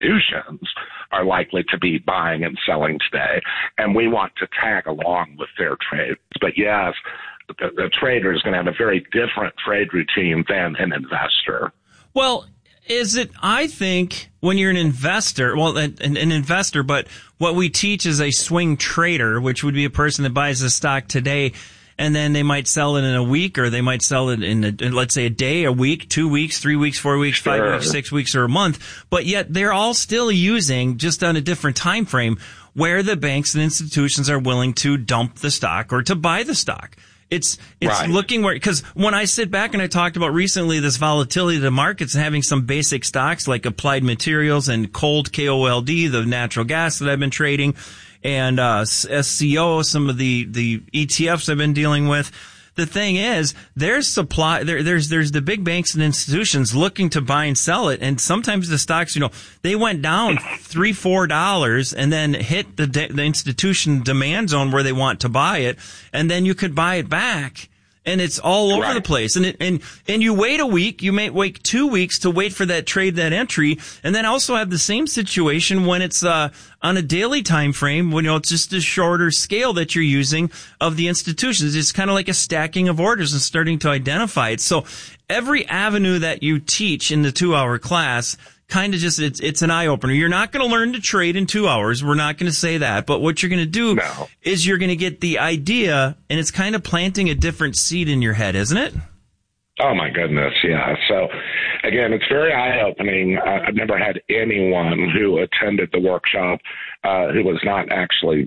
institutions are likely to be buying and selling today, and we want to tag along with their trades. But yes, the trader is going to have a very different trade routine than an investor. Well, I think when you're an investor, an investor, but what we teach is a swing trader, which would be a person that buys a stock today and then they might sell it in a week, or they might sell it in let's say a day, a week, 2 weeks, 3 weeks, 4 weeks, 5 weeks, 6 weeks, or a month. But yet they're all still using, just on a different time frame, where the banks and institutions are willing to dump the stock or to buy the stock. It's right. Looking where, because when I sit back and I talked about recently this volatility of the markets and having some basic stocks like Applied Materials and KOLD, KOLD, the natural gas that I've been trading, and SCO, some of the ETFs I've been dealing with. The thing is, there's supply. There's the big banks and institutions looking to buy and sell it, and sometimes the stocks, they went down $3-4 and then hit the institution demand zone where they want to buy it, and then you could buy it back. And it's all over the place. And you wait a week, you may wait 2 weeks to wait for that trade, that entry, and then also have the same situation when it's on a daily time frame, when it's just a shorter scale that you're using of the institutions. It's kind of like a stacking of orders and starting to identify it. So every avenue that you teach in the 2-hour class kind of just, it's an eye-opener. You're not going to learn to trade in 2 hours. We're not going to say that. But what you're going to do is you're going to get the idea, and it's kind of planting a different seed in your head, isn't it? Oh, my goodness, yeah. So, again, it's very eye-opening. I've never had anyone who attended the workshop who was not actually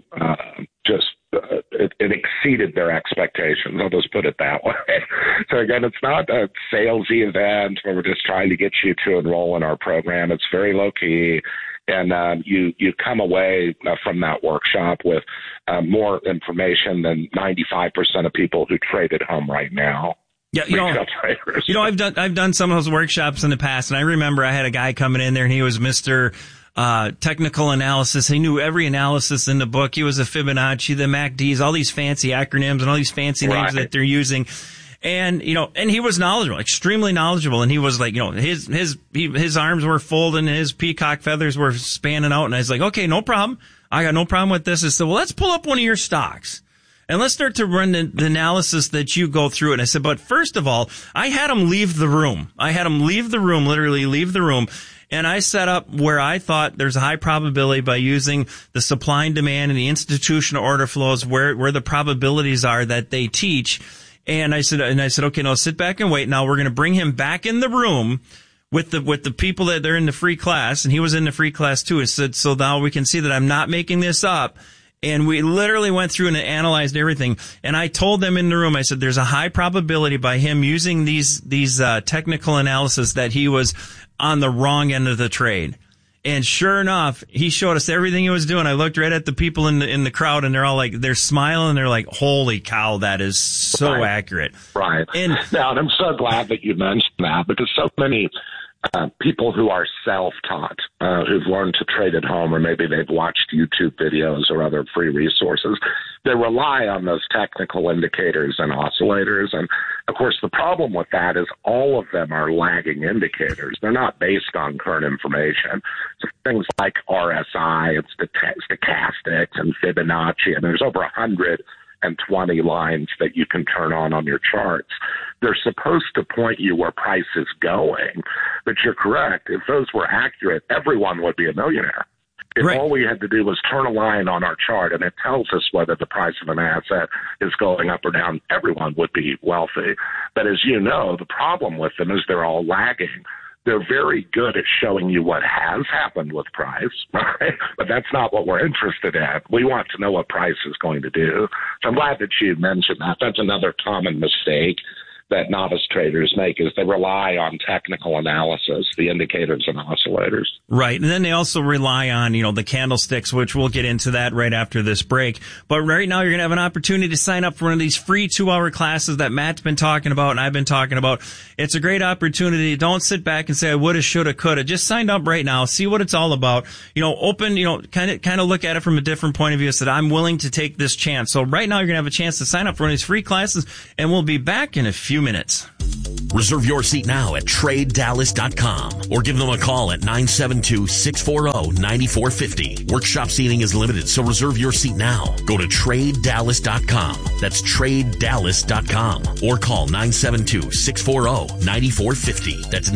it exceeded their expectations. I'll just put it that way. So again, it's not a salesy event where we're just trying to get you to enroll in our program. It's very low key. And you come away from that workshop with more information than 95% of people who trade at home right now. Yeah, I've done some of those workshops in the past, and I remember I had a guy coming in there, and he was Mr. Technical analysis. He knew every analysis in the book. He was a Fibonacci, the MACDs, all these fancy acronyms and all these fancy names that they're using. And, and he was knowledgeable, extremely knowledgeable. And he was like, his arms were folded and his peacock feathers were spanning out. And I was like, okay, no problem. I got no problem with this. I said, well, let's pull up one of your stocks and let's start to run the analysis that you go through. And I said, but first of all, I had him leave the room. Literally leave the room. And I set up where I thought there's a high probability by using the supply and demand and the institutional order flows where the probabilities are that they teach. And I said, okay, now sit back and wait. Now we're going to bring him back in the room with the people that they're in the free class. And he was in the free class too. I said, so now we can see that I'm not making this up. And we literally went through and analyzed everything. And I told them in the room, I said, there's a high probability by him using these technical analysis that he was on the wrong end of the trade. And sure enough, he showed us everything he was doing. I looked right at the people in the crowd, and they're all like, they're smiling, and they're like, holy cow, that is so accurate. Right. And I'm so glad that you mentioned that, because so many people who are self-taught, who've learned to trade at home, or maybe they've watched YouTube videos or other free resources, they rely on those technical indicators and oscillators. And, of course, the problem with that is all of them are lagging indicators. They're not based on current information. So things like RSI and stochastics and Fibonacci, and there's over 120 lines that you can turn on your charts. They're supposed to point you where price is going. But you're correct. If those were accurate, everyone would be a millionaire. If all we had to do was turn a line on our chart and it tells us whether the price of an asset is going up or down, everyone would be wealthy. But as you know, the problem with them is they're all lagging. They're very good at showing you what has happened with price, right? But that's not what we're interested in. We want to know what price is going to do. So I'm glad that you mentioned that. That's another common mistake that novice traders make, is they rely on technical analysis, the indicators and oscillators. Right. And then they also rely on, the candlesticks, which we'll get into that right after this break. But right now you're going to have an opportunity to sign up for one of these free 2-hour classes that Matt's been talking about and I've been talking about. It's a great opportunity. Don't sit back and say, I woulda, shoulda, coulda. Just sign up right now. See what it's all about. Open, kind of look at it from a different point of view. Said, I'm willing to take this chance. So right now you're going to have a chance to sign up for one of these free classes, and we'll be back in a few few minutes. Reserve your seat now at TradeDallas.com or give them a call at 972-640-9450. Workshop seating is limited, so reserve your seat now. Go to TradeDallas.com. That's TradeDallas.com or call 972-640-9450. That's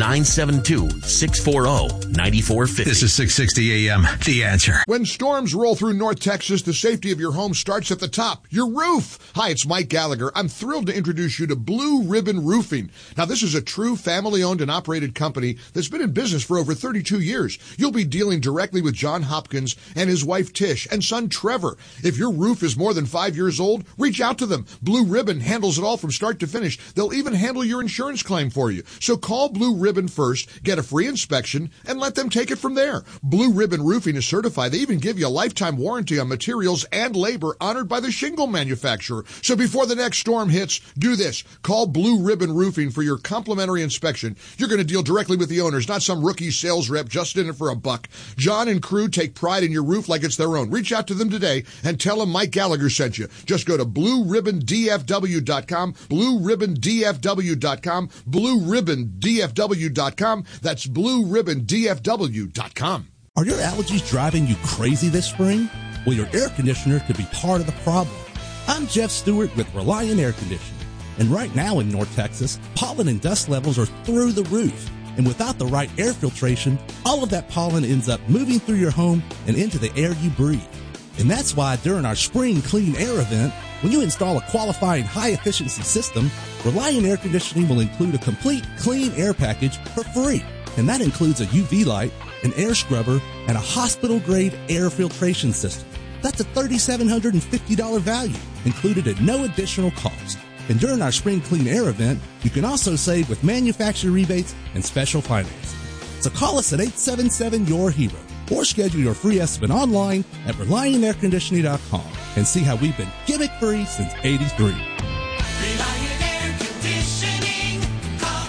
972-640-9450. This is 660 AM, The Answer. When storms roll through North Texas, the safety of your home starts at the top, your roof. Hi, it's Mike Gallagher. I'm thrilled to introduce you to Blue Ribbon Roofing. Now, this is a true family-owned and operated company that's been in business for over 32 years. You'll be dealing directly with John Hopkins and his wife Tish and son Trevor. If your roof is more than 5 years old, reach out to them. Blue Ribbon handles it all from start to finish. They'll even handle your insurance claim for you. So call Blue Ribbon first, get a free inspection, and let them take it from there. Blue Ribbon Roofing is certified. They even give you a lifetime warranty on materials and labor honored by the shingle manufacturer. So before the next storm hits, do this. Call Blue Ribbon Roofing for your complimentary inspection. You're going to deal directly with the owners, not some rookie sales rep just in it for a buck. John and crew take pride in your roof like it's their own. Reach out to them today and tell them Mike Gallagher sent you. Just go to BlueRibbonDFW.com, BlueRibbonDFW.com, BlueRibbonDFW.com. That's BlueRibbonDFW.com. Are your allergies driving you crazy this spring? Well, your air conditioner could be part of the problem. I'm Jeff Stewart with Reliant Air Conditioning. And right now in North Texas, pollen and dust levels are through the roof. And without the right air filtration, all of that pollen ends up moving through your home and into the air you breathe. And that's why during our Spring Clean Air event, when you install a qualifying high-efficiency system, Reliant Air Conditioning will include a complete clean air package for free. And that includes a UV light, an air scrubber, and a hospital-grade air filtration system. That's a $3,750 value, included at no additional cost. And during our Spring Clean Air event, you can also save with manufacturer rebates and special financing. So call us at 877-YOUR-HERO or schedule your free estimate online at ReliantAirConditioning.com and see how we've been gimmick-free since '83. Reliant Air Conditioning. Call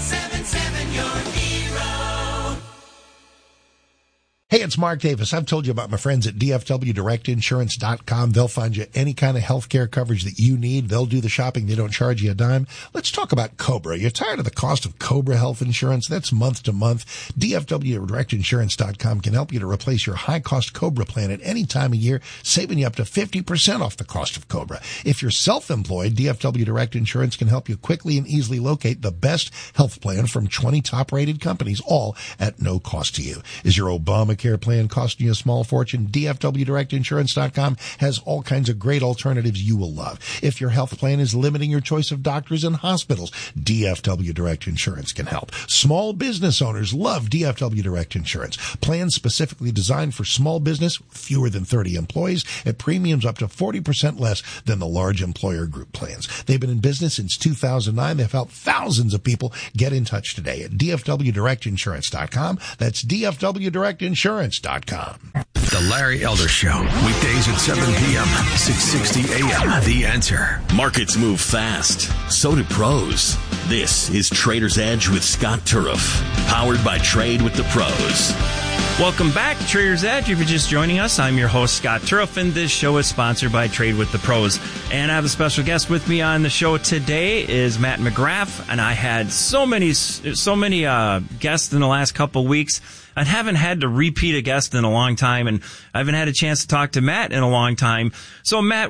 877-YOUR-HERO. Hey, it's Mark Davis. I've told you about my friends at DFWDirectInsurance.com. They'll find you any kind of health care coverage that you need. They'll do the shopping. They don't charge you a dime. Let's talk about Cobra. You're tired of the cost of Cobra health insurance? That's month to month. DFWDirectInsurance.com can help you to replace your high-cost Cobra plan at any time of year, saving you up to 50% off the cost of Cobra. If you're self-employed, DFW Direct Insurance can help you quickly and easily locate the best health plan from 20 top-rated companies, all at no cost to you. Is your Obamacare plan costing you a small fortune? DFWDirectInsurance.com has all kinds of great alternatives you will love. If your health plan is limiting your choice of doctors and hospitals, DFW Direct Insurance can help. Small business owners love DFW Direct Insurance. Plans specifically designed for small business with fewer than 30 employees at premiums up to 40% less than the large employer group plans. They've been in business since 2009. They've helped thousands of people. Get in touch today at DFWDirectInsurance.com. That's DFWDirectInsurance.com. The Larry Elder Show, weekdays at 7 p.m., 660 a.m. The Answer. Markets move fast. So do pros. This is Trader's Edge with Scott Turroff, powered by Trade with the Pros. Welcome back to Trader's Edge. If you're just joining us, I'm your host, Scott Turroff, and this show is sponsored by Trade with the Pros. And I have a special guest with me on the show today is Matt McGrath, and I had so many guests in the last couple weeks. I haven't had to repeat a guest in a long time, and I haven't had a chance to talk to Matt in a long time. So, Matt,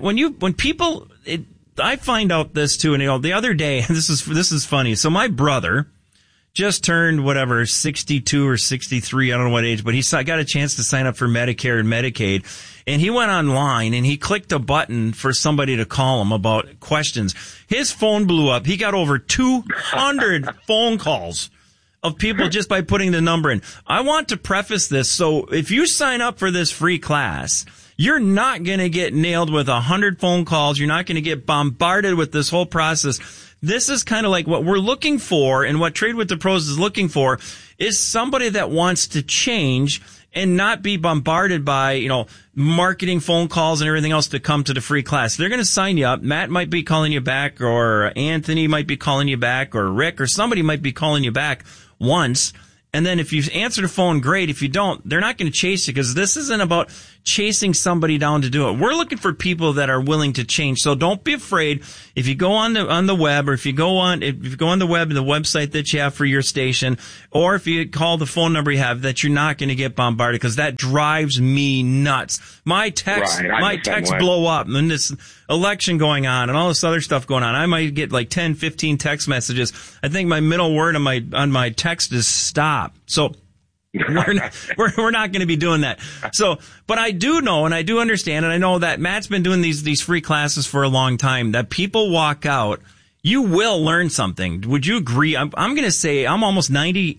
I find out this too, and the other day, this is funny. So my brother just turned 62 or 63, I don't know what age, but he got a chance to sign up for Medicare and Medicaid, and he went online and he clicked a button for somebody to call him about questions. His phone blew up. He got over 200 phone calls of people just by putting the number in. I want to preface this. So if you sign up for this free class, you're not going to get nailed with 100 phone calls. You're not going to get bombarded with this whole process. This is kind of like what we're looking for, and what Trade with the Pros is looking for is somebody that wants to change and not be bombarded by, marketing phone calls and everything else to come to the free class. They're going to sign you up. Matt might be calling you back, or Anthony might be calling you back, or Rick, or somebody might be calling you back once, And then if you answer the phone, great. If you don't, they're not going to chase you, because this isn't about chasing somebody down to do it. We're looking for people that are willing to change. So don't be afraid. If you go on the web, or if you go on the web, the website that you have for your station, or if you call the phone number you have, that you're not going to get bombarded, because that drives me nuts. My texts blow up, and this election going on and all this other stuff going on. I might get like 10, 15 text messages. I think my middle word on my text is stop. So we're not going to be doing that. So, but I do know, and I do understand, and I know that Matt's been doing these free classes for a long time, that people walk out, you will learn something. Would you agree? I'm going to say I'm almost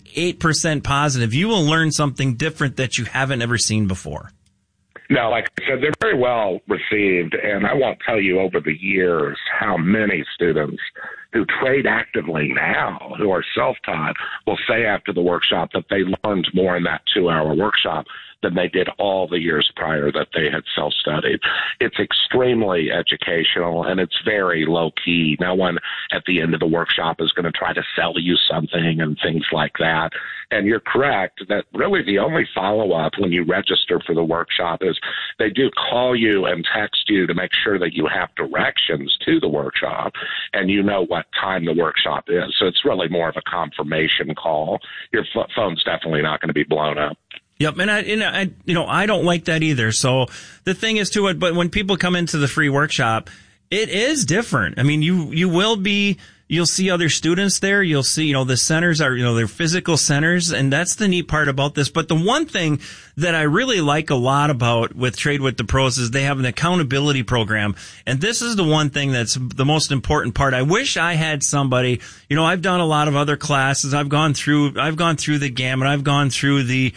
98% positive you will learn something different that you haven't ever seen before. No, like I said, they're very well received, and I won't tell you over the years how many students who trade actively now, who are self-taught, will say after the workshop that they learned more in that 2-hour workshop than they did all the years prior that they had self-studied. It's extremely educational, and it's very low-key. No one at the end of the workshop is going to try to sell you something and things like that. And you're correct that really the only follow-up when you register for the workshop is they do call you and text you to make sure that you have directions to the workshop and you know what time the workshop is. So it's really more of a confirmation call. Your phone's definitely not going to be blown up. Yep, and I don't like that either. So the thing is too, but when people come into the free workshop, it is different. I mean, you'll see other students there. You'll see, the centers are, they're physical centers, and that's the neat part about this. But the one thing that I really like a lot about with Trade with the Pros is they have an accountability program. And this is the one thing that's the most important part. I wish I had somebody, I've done a lot of other classes. I've gone through the gamut. I've gone through the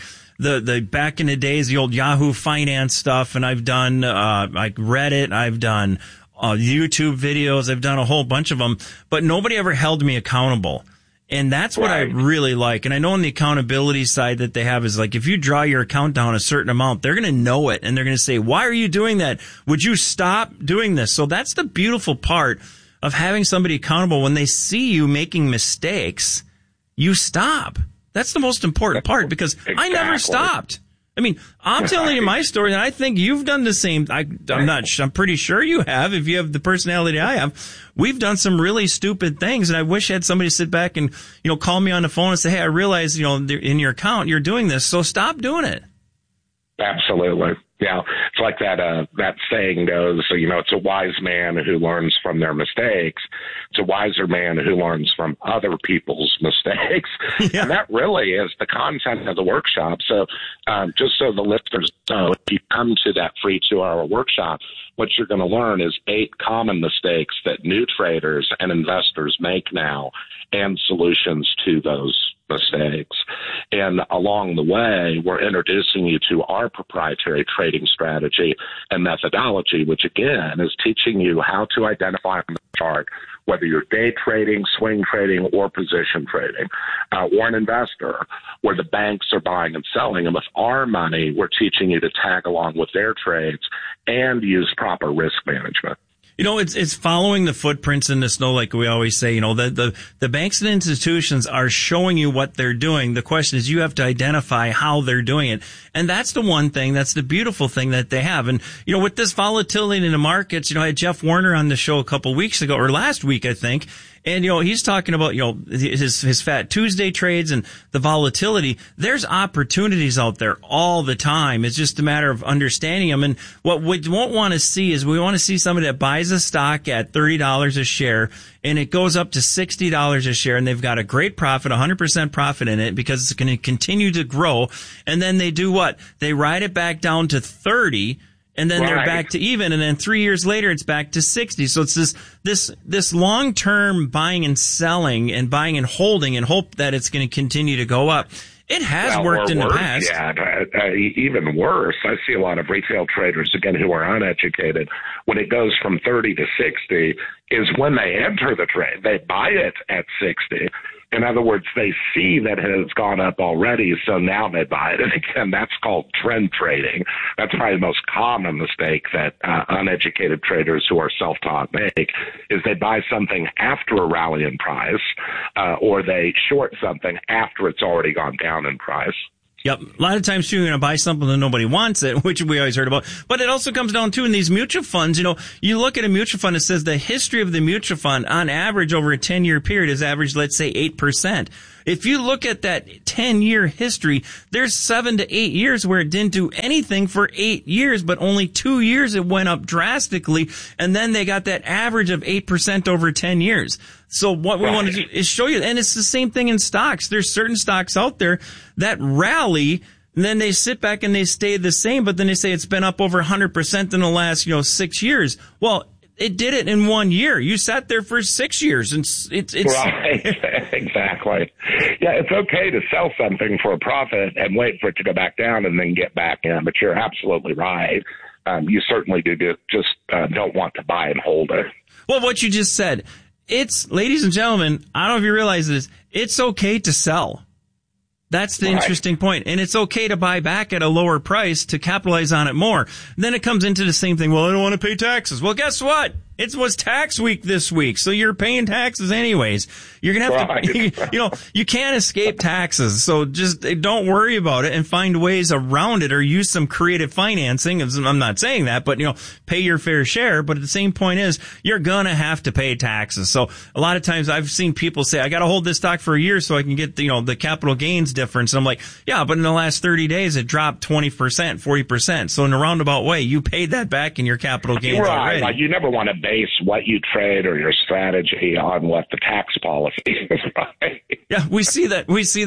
back in the days, the old Yahoo Finance stuff, and I've done like Reddit, I've done YouTube videos, I've done a whole bunch of them, but nobody ever held me accountable. And that's what I really like. And I know on the accountability side that they have is like, if you draw your account down a certain amount, they're going to know it, and they're going to say, why are you doing that? Would you stop doing this? So that's the beautiful part of having somebody accountable. When they see you making mistakes, you stop. That's the most important part, because I never stopped. I mean, I'm telling you my story, and I think you've done the same. I'm pretty sure you have. If you have the personality I have, we've done some really stupid things, and I wish I had somebody sit back and, call me on the phone and say, hey, I realize, in your account, you're doing this, so stop doing it. Absolutely. Yeah. It's like that saying goes, it's a wise man who learns from their mistakes. It's a wiser man who learns from other people's mistakes. Yeah. And that really is the content of the workshop. So just so the listeners know, if you come to that free 2-hour workshop, what you're going to learn is 8 common mistakes that new traders and investors make now, and solutions to those mistakes. And along the way, we're introducing you to our proprietary trading strategy and methodology, which again is teaching you how to identify on the chart whether you're day trading, swing trading, or position trading, or an investor where the banks are buying and selling. And with our money, we're teaching you to tag along with their trades and use proper risk management. It's following the footprints in the snow, like we always say. The banks and institutions are showing you what they're doing. The question is, you have to identify how they're doing it. And that's the one thing, that's the beautiful thing that they have. And, with this volatility in the markets, I had Jeff Warner on the show a couple weeks ago, or last week, I think. And, he's talking about, his Fat Tuesday trades and the volatility. There's opportunities out there all the time. It's just a matter of understanding them. And what we won't want to see is we want to see somebody that buys a stock at $30 a share and it goes up to $60 a share, and they've got a great profit, 100% profit in it, because it's going to continue to grow. And then they do what? They ride it back down to 30. And then they're back to even, and then 3 years later, it's back to 60. So it's this long-term buying and selling and buying and holding and hope that it's going to continue to go up. It has worked in the past. Yeah, even worse. I see a lot of retail traders, again, who are uneducated. When it goes from 30 to 60 is when they enter the trade. They buy it at 60. In other words, they see that it has gone up already, so now they buy it. And again, that's called trend trading. That's probably the most common mistake that uneducated traders who are self-taught make, is they buy something after a rally in price, or they short something after it's already gone down in price. Yep. A lot of times, too, you're going to buy something that nobody wants it, which we always heard about. But it also comes down to, in these mutual funds, you look at a mutual fund, it says the history of the mutual fund on average over a 10-year period is average, let's say, 8%. If you look at that 10-year history, there's 7 to 8 years where it didn't do anything for 8 years, but only 2 years it went up drastically, and then they got that average of 8% over 10 years. So what we want to do is show you, and it's the same thing in stocks. There's certain stocks out there that rally, and then they sit back and they stay the same, but then they say it's been up over 100% in the last, 6 years. Well, it did it in 1 year. You sat there for 6 years, and it's right. Exactly. Yeah, it's okay to sell something for a profit and wait for it to go back down and then get back in. But you're absolutely right. You certainly just don't want to buy and hold it. Well, what you just said, ladies and gentlemen, I don't know if you realize this, it's okay to sell. That's the interesting point. And it's okay to buy back at a lower price to capitalize on it more. Then it comes into the same thing. Well, I don't want to pay taxes. Well, guess what? It was tax week this week, so you're paying taxes anyways. You're going to have to, you can't escape taxes. So just don't worry about it and find ways around it, or use some creative financing. I'm not saying that, but, pay your fair share. But at the same point is, you're going to have to pay taxes. So a lot of times I've seen people say, I got to hold this stock for a year so I can get, the capital gains difference. And I'm like, yeah, but in the last 30 days, it dropped 20%, 40%. So in a roundabout way, you paid that back in your capital gains already. Like, you never want to base what you trade or your strategy on what the tax policy is, right? Yeah, you see that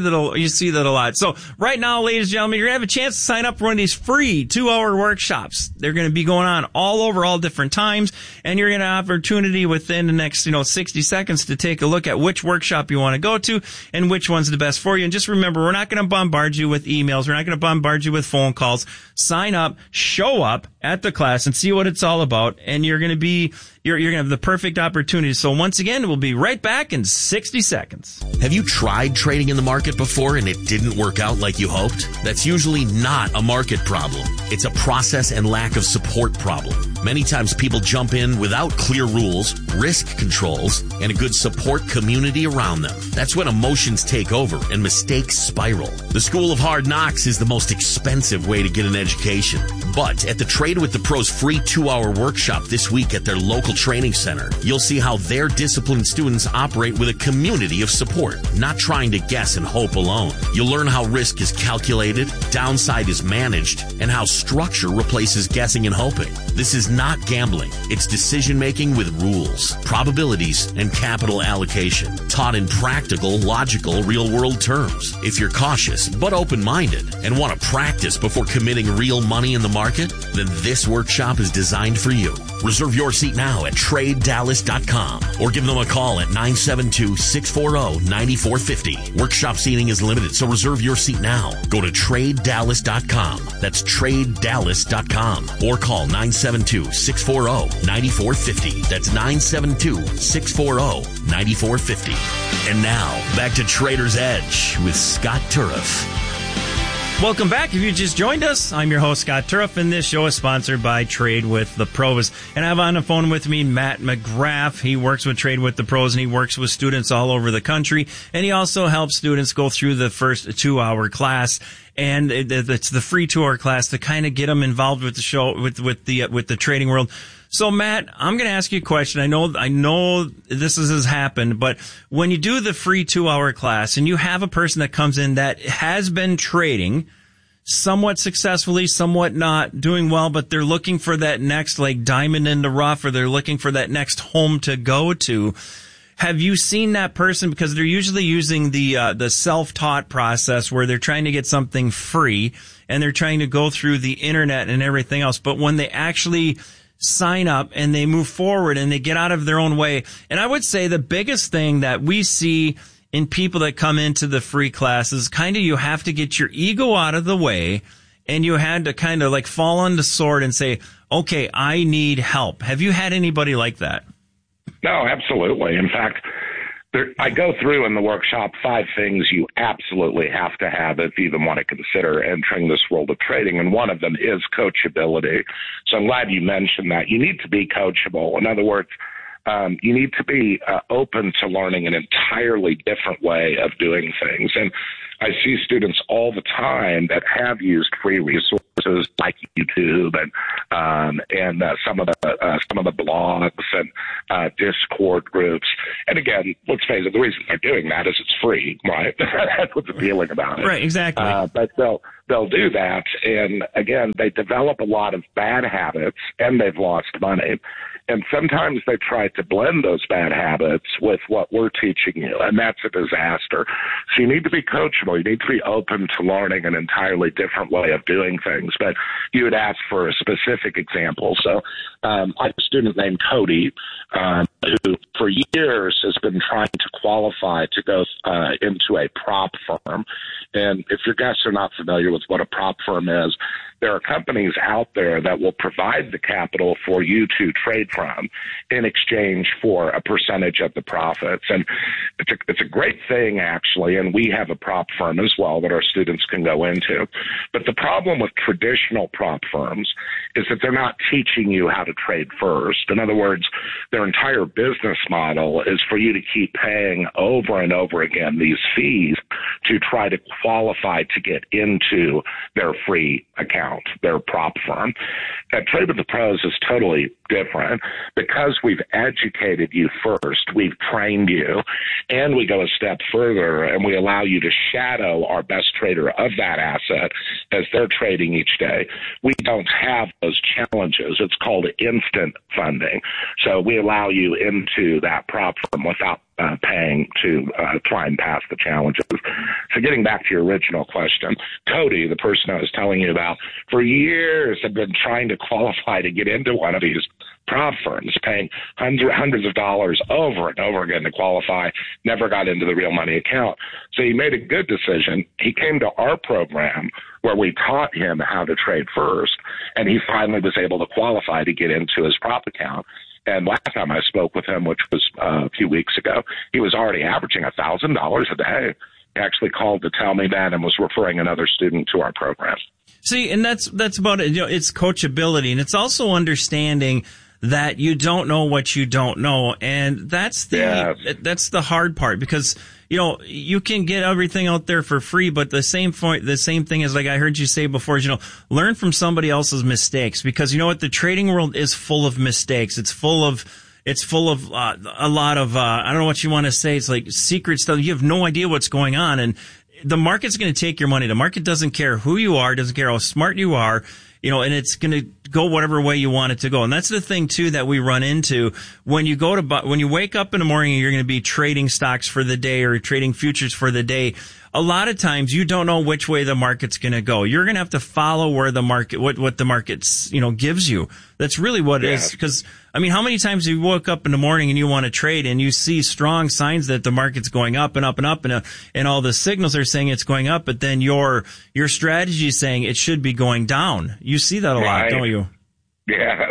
a lot. So right now, ladies and gentlemen, you're going to have a chance to sign up for one of these free 2-hour workshops. They're going to be going on all over, all different times, and you're going to have opportunity within the next, 60 seconds to take a look at which workshop you want to go to and which one's the best for you. And just remember, we're not going to bombard you with emails. We're not going to bombard you with phone calls. Sign up, show up at the class and see what it's all about. And you're going to have the perfect opportunity. So once again, we'll be right back in 60 seconds. Have you tried trading in the market before and it didn't work out like you hoped? That's usually not a market problem. It's a process and lack of support problem. Many times people jump in without clear rules, risk controls, and a good support community around them. That's when emotions take over and mistakes spiral. The School of Hard Knocks is the most expensive way to get an education. But at the Trade with the Pros free 2-hour workshop this week at their local training center, you'll see how their disciplined students operate with a community of support, not trying to guess and hope alone. You'll learn how risk is calculated, downside is managed, and how structure replaces guessing and hoping. This is not gambling. It's decision-making with rules, probabilities, and capital allocation, taught in practical, logical, real-world terms. If you're cautious but open-minded and want to practice before committing real money in the market, then this workshop is designed for you. Reserve your seat now at TradeDallas.com or give them a call at 972-640-9450. Workshop seating is limited, so reserve your seat now. Go to TradeDallas.com. That's TradeDallas.com or call 972-640-9450. That's 972-640-9450. And now, back to Trader's Edge with Scott Turriff. Welcome back. If you just joined us, I'm your host, Scott Turriff, and this show is sponsored by Trade with the Pros. And I have on the phone with me Matt McGrath. He works with Trade with the Pros, and he works with students all over the country. And he also helps students go through the first 2-hour class. And it's the free 2-hour class to kind of get them involved with the show, with the trading world. So Matt, I'm going to ask you a question. I know this has happened, but when you do the free 2-hour class and you have a person that comes in that has been trading somewhat successfully, somewhat not doing well, but they're looking for that next diamond in the rough, or they're looking for that next home to go to. Have you seen that person? Because they're usually using the self-taught process where they're trying to get something free and they're trying to go through the internet and everything else. But when they actually sign up and they move forward and they get out of their own way. And I would say the biggest thing that we see in people that come into the free classes, kind of you have to get your ego out of the way, and you had to kind of fall on the sword and say, okay, I need help. Have you had anybody like that? No, absolutely. In fact, I go through in the workshop 5 things you absolutely have to have if you even want to consider entering this world of trading, and one of them is coachability. So I'm glad you mentioned that. You need to be coachable. In other words, you need to be open to learning an entirely different way of doing things. And I see students all the time that have used free resources like YouTube and some of the blogs and Discord groups. And again, let's face it, the reason they're doing that is it's free, right? That's what's appealing about it. Right, exactly. But they'll do that, and again, they develop a lot of bad habits, and they've lost money. And sometimes they try to blend those bad habits with what we're teaching you, and that's a disaster. So you need to be coachable. You need to be open to learning an entirely different way of doing things. But you would ask for a specific example. So I have a student named Cody who for years has been trying to qualify to go into a prop firm. And if your guests are not familiar with what a prop firm is, there are companies out there that will provide the capital for you to trade from in exchange for a percentage of the profits. And it's a great thing, actually, and we have a prop firm as well that our students can go into. But the problem with traditional prop firms is that they're not teaching you how to trade first. In other words, their entire business model is for you to keep paying over and over again these fees to try to qualify to get into their free account, their prop firm. Trade with the Pros is totally different because we've educated you first, we've trained you, and we go a step further and we allow you to shadow our best trader of that asset as they're trading each day. We don't have those challenges. It's called instant funding. So we allow you into that prop firm without paying to try and pass the challenges. So getting back to your original question, Cody, the person I was telling you about, for years had been trying to qualify to get into one of these prop firms, paying hundreds of dollars over and over again to qualify, never got into the real money account. So he made a good decision. He came to our program where we taught him how to trade first, and he finally was able to qualify to get into his prop account. And last time I spoke with him, which was a few weeks ago, he was already averaging $1,000 a day. He actually called to tell me that and was referring another student to our program. See, and that's about it. You know, it's coachability, and it's also understanding that you don't know what you don't know, and that's the hard part, because you know you can get everything out there for free, but the same thing is, like I heard you say before, is, you know, learn from somebody else's mistakes, because you know what, the trading world is full of mistakes. It's full of a lot of I don't know what you want to say. It's like secret stuff. You have no idea what's going on, and the market's going to take your money. The market doesn't care who you are, doesn't care how smart you are. You know, and it's going to go whatever way you want it to go. And that's the thing too that we run into when you when you wake up in the morning and you're going to be trading stocks for the day or trading futures for the day. A lot of times you don't know which way the market's going to go. You're going to have to follow where the market, what the market's, you know, gives you. That's really what it is. Because, I mean, how many times have you woke up in the morning and you want to trade and you see strong signs that the market's going up and up and up, and all the signals are saying it's going up, but then your strategy is saying it should be going down. You see that a lot, don't you? Yes.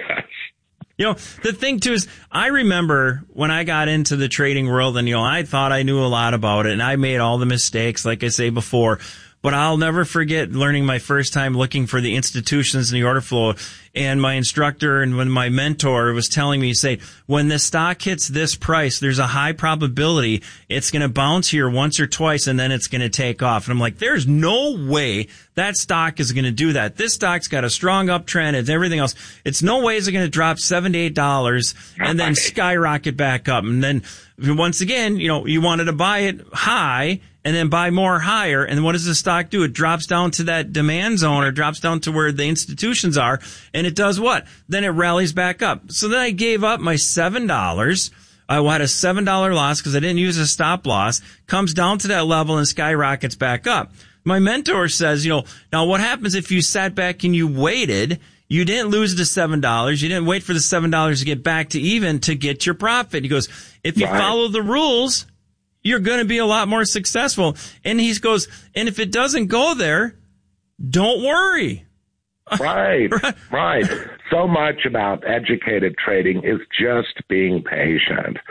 You know, the thing too is, I remember when I got into the trading world, and you know, I thought I knew a lot about it, and I made all the mistakes, like I say before. But I'll never forget learning my first time looking for the institutions in the order flow, and my instructor and when my mentor was telling me, say, when this stock hits this price, there's a high probability it's going to bounce here once or twice and then it's going to take off. And I'm like, there's no way that stock is going to do that. This stock's got a strong uptrend and everything else. It's no way is it going to drop $7 to $8 and then skyrocket back up. And then once again, you know, you wanted to buy it high and then buy more higher. And what does the stock do? It drops down to that demand zone, or drops down to where the institutions are. And it does what? Then it rallies back up. So then I gave up my $7. I had a $7 loss because I didn't use a stop loss. Comes down to that level and skyrockets back up. My mentor says, you know, now what happens if you sat back and you waited? You didn't lose the $7. You didn't wait for the $7 to get back to even to get your profit. He goes, if you follow the rules, you're going to be a lot more successful. And he goes, and if it doesn't go there, don't worry. Right. So much about educated trading is just being patient.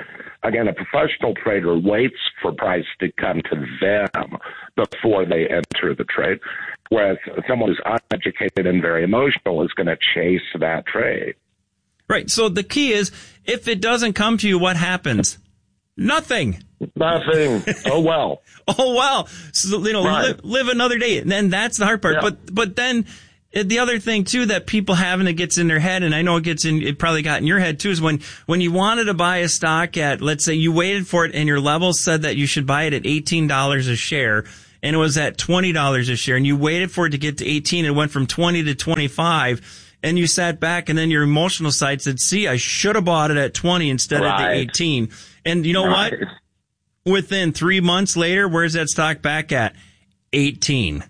Again, a professional trader waits for price to come to them before they enter the trade, whereas someone who's uneducated and very emotional is going to chase that trade. Right. So the key is, if it doesn't come to you, what happens? Nothing. Nothing. Oh, well. Oh, well. So, Right. live another day. And then that's the hard part. Yeah. But then the other thing, too, that people have and it gets in their head, and I know it probably got in your head, too, is when you wanted to buy a stock at, let's say you waited for it and your level said that you should buy it at $18 a share, and it was at $20 a share, and you waited for it to get to 18, and it went from 20 to 25, and you sat back, and then your emotional side said, see, I should have bought it at 20 instead of the 18. And you know what? Within 3 months later, where's that stock back at? 18.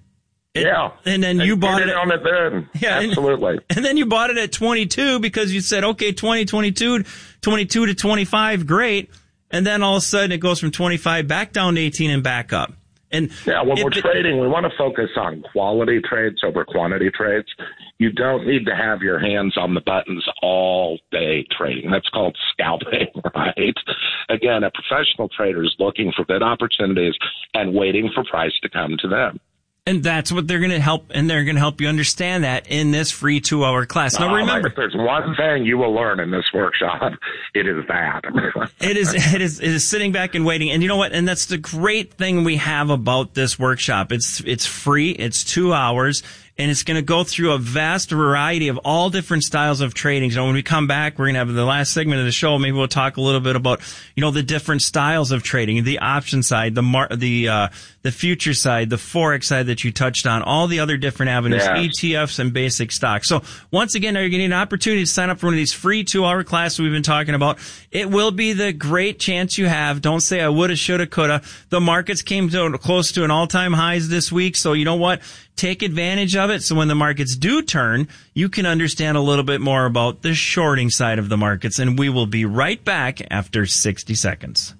And then you bought it on it then. Yeah, absolutely. And then you bought it at 22 because you said, okay, 22 to 25, great. And then all of a sudden it goes from 25 back down to 18 and back up. And when we're trading, we want to focus on quality trades over quantity trades. You don't need to have your hands on the buttons all day trading. That's called scalping, right? Again, a professional trader is looking for good opportunities and waiting for price to come to them. And that's what they're going to help, and they're going to help you understand that in this free 2-hour class. Now remember, if there's one thing you will learn in this workshop, it is that. It is sitting back and waiting. And you know what? And that's the great thing we have about this workshop. It's free. It's 2 hours. And it's going to go through a vast variety of all different styles of trading. So when we come back, we're going to have the last segment of the show. Maybe we'll talk a little bit about, the different styles of trading, the option side, the future side, the Forex side that you touched on, all the other different avenues, ETFs and basic stocks. So once again, you're getting an opportunity to sign up for one of these free 2-hour classes we've been talking about. It will be the great chance you have. Don't say I woulda, shoulda, coulda. The markets came close to an all-time highs this week. So you know what? Take advantage of it so when the markets do turn, you can understand a little bit more about the shorting side of the markets. And we will be right back after 60 seconds.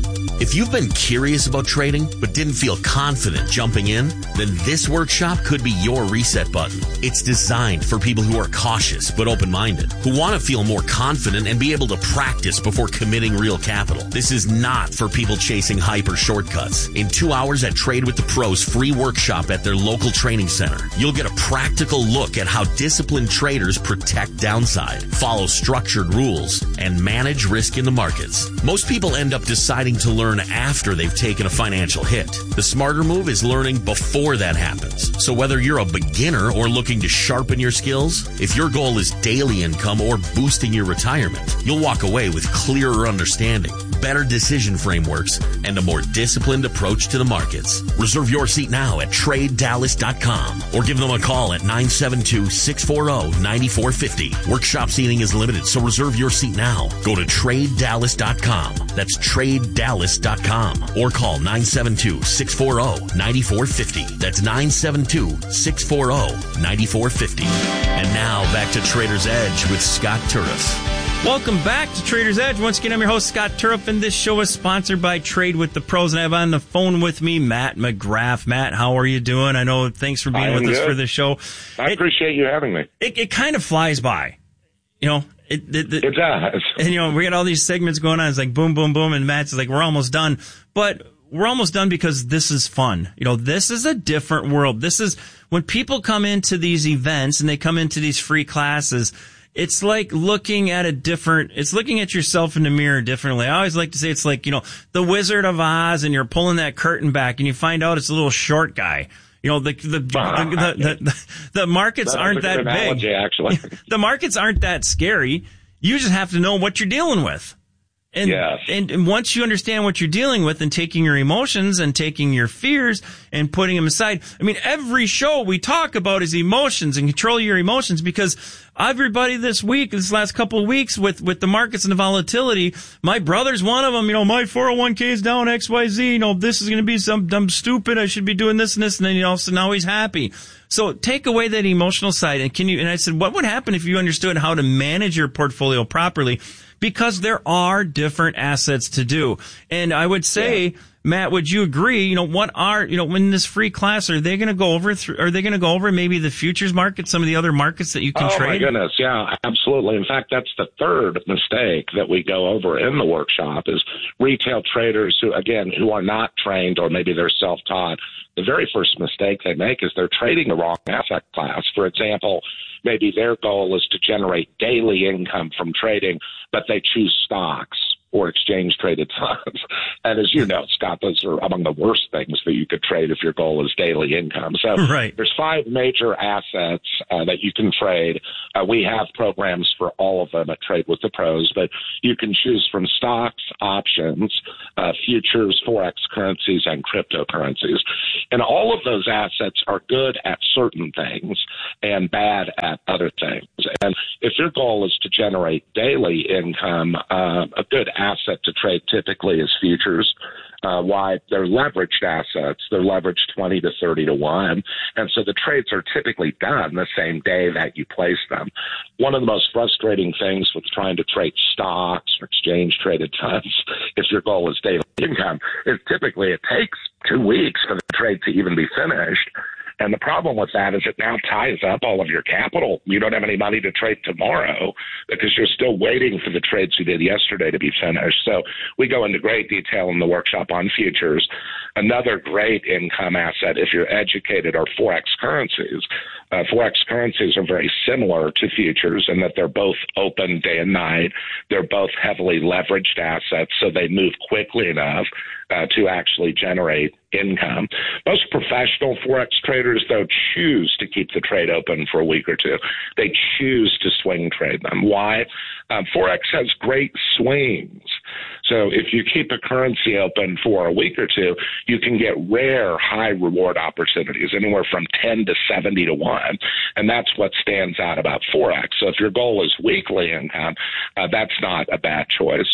If you've been curious about trading but didn't feel confident jumping in, then this workshop could be your reset button. It's designed for people who are cautious but open-minded, who want to feel more confident and be able to practice before committing real capital. This is not for people chasing hype or shortcuts. In 2 hours at Trade with the Pros free workshop at their local training center, you'll get a practical look at how disciplined traders protect downside, follow structured rules, and manage risk in the markets. Most people end up deciding to learn after they've taken a financial hit. The smarter move is learning before that happens. So whether you're a beginner or looking to sharpen your skills, if your goal is daily income or boosting your retirement, you'll walk away with clearer understanding, better decision frameworks, and a more disciplined approach to the markets. Reserve your seat now at TradeDallas.com or give them a call at 972-640-9450. Workshop seating is limited, so reserve your seat now. Go to TradeDallas.com. That's TradeDallas.com or call 972-640-9450. That's 972-640-9450. And now back to Trader's Edge with Scott Turris. Welcome back to Trader's Edge. Once again, I'm your host, Scott Turriff, and this show is sponsored by Trade with the Pros. And I have on the phone with me Matt McGrath. Matt, how are you doing? I know, thanks for being with us for the show. I appreciate you having me. It kind of flies by. It does. And, we got all these segments going on. It's like boom, boom, boom. And Matt's like, we're almost done. But we're almost done because this is fun. This is a different world. This is when people come into these events and they come into these free classes. It's like looking at it's looking at yourself in the mirror differently. I always like to say it's like, the Wizard of Oz, and you're pulling that curtain back and you find out it's a little short guy. The markets aren't that analogy, big. Actually. The markets aren't that scary. You just have to know what you're dealing with. And, yes. and once you understand what you're dealing with and taking your emotions and taking your fears and putting them aside. I mean, every show we talk about is emotions and control your emotions, because everybody this last couple of weeks with the markets and the volatility, my brother's one of them, my 401k is down XYZ, this is going to be I'm stupid. I should be doing this and this. And then, so now he's happy. So take away that emotional side. And I said, what would happen if you understood how to manage your portfolio properly? Because there are different assets to do. And I would say Matt, would you agree? In this free class, are they going to go over maybe the futures market, some of the other markets that you can trade? Oh my goodness. Yeah, absolutely. In fact, that's the third mistake that we go over in the workshop is retail traders who are not trained, or maybe they're self-taught. The very first mistake they make is they're trading the wrong asset class. For example, maybe their goal is to generate daily income from trading, but they choose stocks or exchange-traded funds. And as you know, Scott, those are among the worst things that you could trade if your goal is daily income. So There's 5 major assets that you can trade. We have programs for all of them at Trade with the Pros, but you can choose from stocks, options, futures, forex currencies, and cryptocurrencies. And all of those assets are good at certain things and bad at other things. And if your goal is to generate daily income, a good asset to trade typically is futures. Why? They're leveraged assets. They're leveraged 20 to 30 to 1. And so the trades are typically done the same day that you place them. One of the most frustrating things with trying to trade stocks or exchange-traded funds, if your goal is daily income, is typically it takes 2 weeks for the trade to even be finished. And the problem with that is it now ties up all of your capital. You don't have any money to trade tomorrow because you're still waiting for the trades you did yesterday to be finished. So we go into great detail in the workshop on futures. Another great income asset, if you're educated, are forex currencies. Forex currencies are very similar to futures in that they're both open day and night. They're both heavily leveraged assets, so they move quickly enough to actually generate income. Most professional forex traders, though, choose to keep the trade open for a week or two. They choose to swing trade them. Why? Forex has great swings. So if you keep a currency open for a week or two, you can get rare high reward opportunities, anywhere from 10 to 70 to 1. And that's what stands out about Forex. So if your goal is weekly income, that's not a bad choice.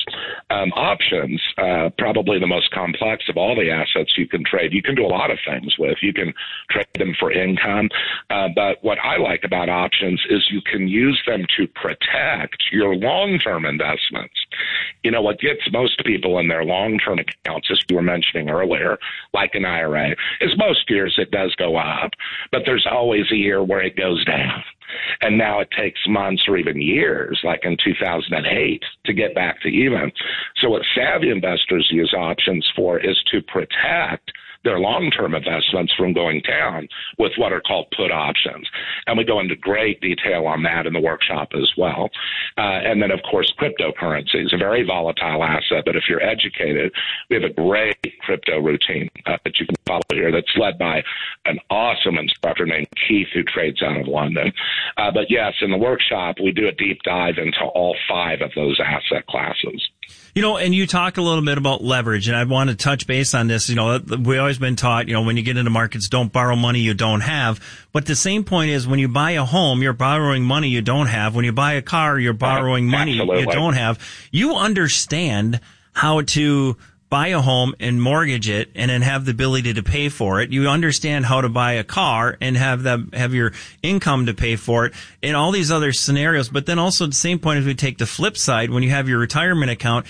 Options, probably the most complex of all the assets you can trade. You can do a lot of things with. You can trade them for income. But what I like about options is you can use them to protect your long-term investments. You know, what gets most people in their long-term accounts, as you were mentioning earlier, like an IRA, is most years it does go up, but there's always a year where it goes down. And now it takes months or even years, like in 2008, to get back to even. So what savvy investors use options for is to protect their long-term investments from going down with what are called put options. And we go into great detail on that in the workshop as well. And then, of course, cryptocurrency is a very volatile asset, but if you're educated, we have a great crypto routine that you can follow here that's led by an awesome instructor named Keith who trades out of London. But yes, in the workshop, we do a deep dive into all 5 of those asset classes. You know, and you talk a little bit about leverage, and I want to touch base on this. You know, we've always been taught, you know, when you get into markets, don't borrow money you don't have. But the same point is when you buy a home, you're borrowing money you don't have. When you buy a car, you're borrowing money you don't have. You understand how to buy a home and mortgage it and then have the ability to pay for it. You understand how to buy a car and have your income to pay for it in all these other scenarios. But then also at the same point, as we take the flip side, when you have your retirement account,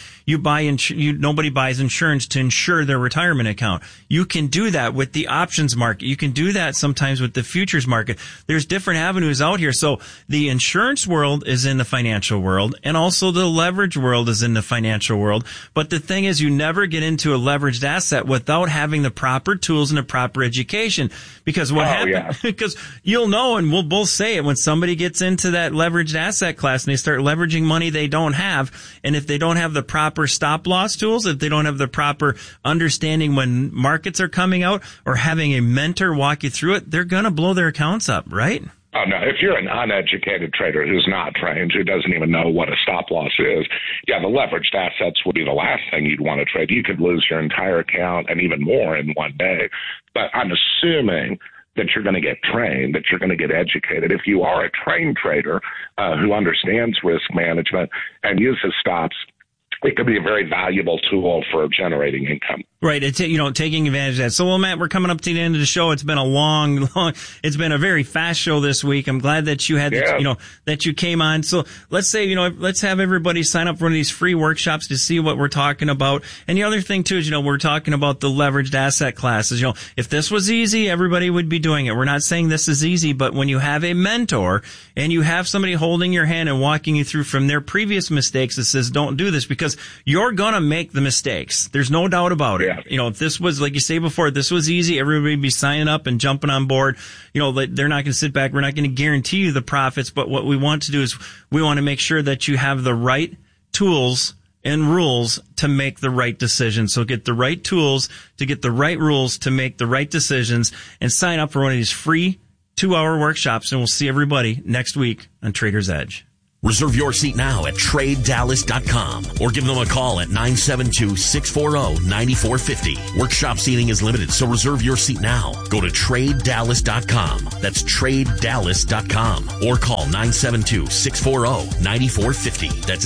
nobody buys insurance to insure their retirement account. You can do that with the options market. You can do that sometimes with the futures market. There's different avenues out here. So the insurance world is in the financial world, and also the leverage world is in the financial world. But the thing is, you never get into a leveraged asset without having the proper tools and the proper education. Because what happens, because you'll know, and we'll both say it, when somebody gets into that leveraged asset class and they start leveraging money they don't have, and if they don't have the proper stop loss tools, if they don't have the proper understanding when markets are coming out, or having a mentor walk you through it, they're going to blow their accounts up, right? Oh, no. If you're an uneducated trader who's not trained, who doesn't even know what a stop loss is, the leveraged assets would be the last thing you'd want to trade. You could lose your entire account and even more in one day. But I'm assuming that you're going to get trained, that you're going to get educated. If you are a trained trader who understands risk management and uses stops, it could be a very valuable tool for generating income. Right, taking advantage of that. So, well, Matt, we're coming up to the end of the show. It's been a it's been a very fast show this week. I'm glad that you had, that you came on. So let's say, let's have everybody sign up for one of these free workshops to see what we're talking about. And the other thing too is, we're talking about the leveraged asset classes. If this was easy, everybody would be doing it. We're not saying this is easy, but when you have a mentor and you have somebody holding your hand and walking you through from their previous mistakes that says, don't do this, because you're gonna make the mistakes. There's no doubt about it. Yeah. If this was, like you say before, if this was easy, everybody would be signing up and jumping on board. They're not going to sit back. We're not going to guarantee you the profits, but what we want to do is we want to make sure that you have the right tools and rules to make the right decisions. So get the right tools to get the right rules to make the right decisions, and sign up for one of these free 2-hour workshops, and we'll see everybody next week on Trader's Edge. Reserve your seat now at TradeDallas.com or give them a call at 972-640-9450. Workshop seating is limited, so reserve your seat now. Go to TradeDallas.com. That's TradeDallas.com or call 972-640-9450. That's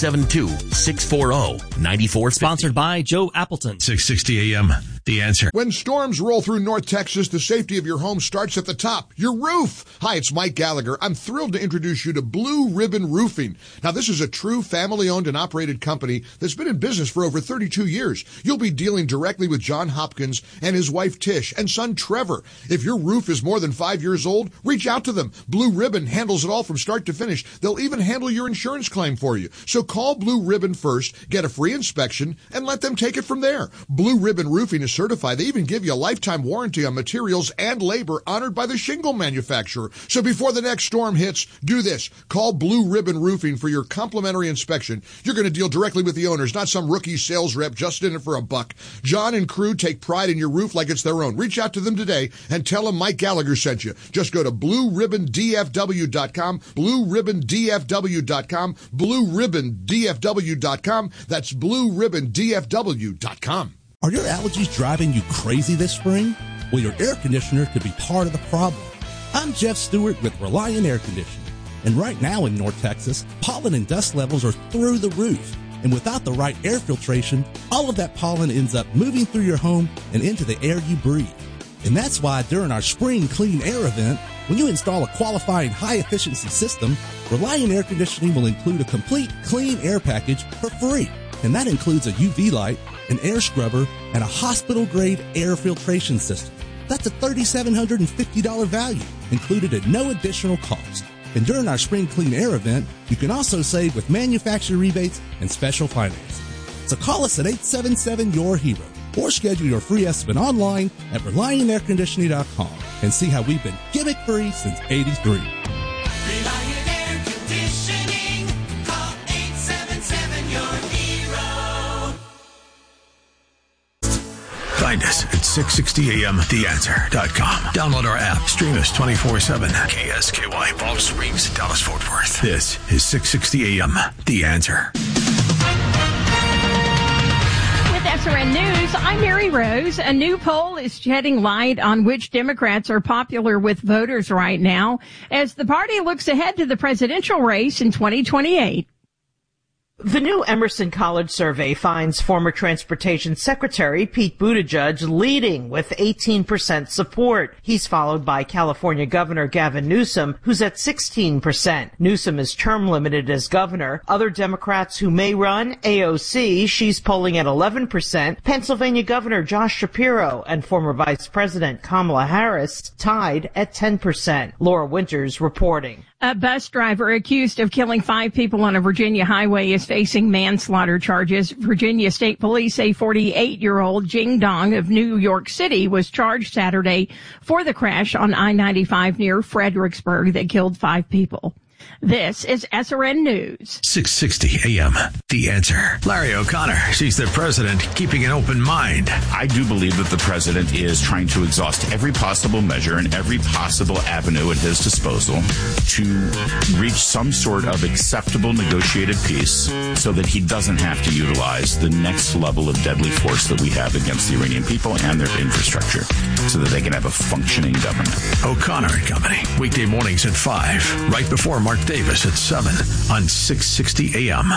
972-640-9450. Sponsored by Joe Appleton. 660 AM. The Answer. When storms roll through North Texas, the safety of your home starts at the top, your roof. Hi, it's Mike Gallagher. I'm thrilled to introduce you to Blue Ribbon Roofing. Now, this is a true family-owned and operated company that's been in business for over 32 years. You'll be dealing directly with John Hopkins and his wife Tish and son Trevor. If your roof is more than 5 years old, reach out to them. Blue Ribbon handles it all from start to finish. They'll even handle your insurance claim for you. So call Blue Ribbon first, get a free inspection, and let them take it from there. Blue Ribbon Roofing is certified. They even give you a lifetime warranty on materials and labor honored by the shingle manufacturer. So before the next storm hits, do this. Call Blue Ribbon Roofing for your complimentary inspection. You're going to deal directly with the owners, not some rookie sales rep just in it for a buck. John and crew take pride in your roof like it's their own. Reach out to them today and tell them Mike Gallagher sent you. Just go to BlueRibbonDFW.com, BlueRibbonDFW.com, BlueRibbonDFW.com. That's BlueRibbonDFW.com. Are your allergies driving you crazy this spring? Well, your air conditioner could be part of the problem. I'm Jeff Stewart with Reliant Air Conditioning. And right now in North Texas, pollen and dust levels are through the roof. And without the right air filtration, all of that pollen ends up moving through your home and into the air you breathe. And that's why during our Spring Clean Air event, when you install a qualifying high-efficiency system, Reliant Air Conditioning will include a complete clean air package for free. And that includes a UV light, an air scrubber, and a hospital-grade air filtration system. That's a $3,750 value, included at no additional cost. And during our Spring Clean Air event, you can also save with manufacturer rebates and special financing. So call us at 877-YOUR-HERO or schedule your free estimate online at ReliantAirConditioning.com and see how we've been gimmick-free since '83. Reliant Air Conditioning. Call 877-YOUR-HERO. Find us at 660amtheanswer.com. Download our app. Stream us 24/7. KSKY, Palm Springs, Dallas, Fort Worth. This is 660 AM, The Answer. With SRN News, I'm Mary Rose. A new poll is shedding light on which Democrats are popular with voters right now as the party looks ahead to the presidential race in 2028. The new Emerson College survey finds former Transportation Secretary Pete Buttigieg leading with 18% support. He's followed by California Governor Gavin Newsom, who's at 16%. Newsom is term limited as governor. Other Democrats who may run, AOC, she's polling at 11%. Pennsylvania Governor Josh Shapiro and former Vice President Kamala Harris tied at 10%. Laura Winters reporting. A bus driver accused of killing 5 people on a Virginia highway is facing manslaughter charges. Virginia State Police say 48-year-old Jing Dong of New York City was charged Saturday for the crash on I-95 near Fredericksburg that killed 5 people. This is SRN News. 660 AM, The Answer. Larry O'Connor, she's the president, keeping an open mind. I do believe that the president is trying to exhaust every possible measure and every possible avenue at his disposal to reach some sort of acceptable negotiated peace so that he doesn't have to utilize the next level of deadly force that we have against the Iranian people and their infrastructure so that they can have a functioning government. O'Connor and Company, weekday mornings at 5, right before Mark Davis at 7 on 660 AM.